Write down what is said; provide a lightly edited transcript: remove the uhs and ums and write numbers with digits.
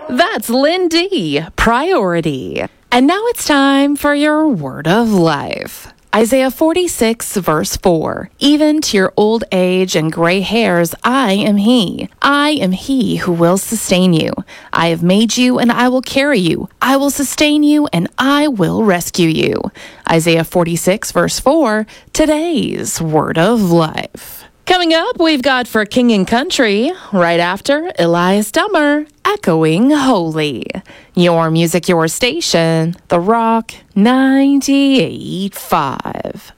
That's Lindy, Priority. And now it's time for your word of life. Isaiah 46, verse 4. Even to your old age and gray hairs, I am He. I am He who will sustain you. I have made you, and I will carry you. I will sustain you, and I will rescue you. Isaiah 46, verse 4, today's word of life. Coming up, we've got For King and Country, right after Elias Dummer, Echoing Holy. Your music, your station, The Rock 98.5.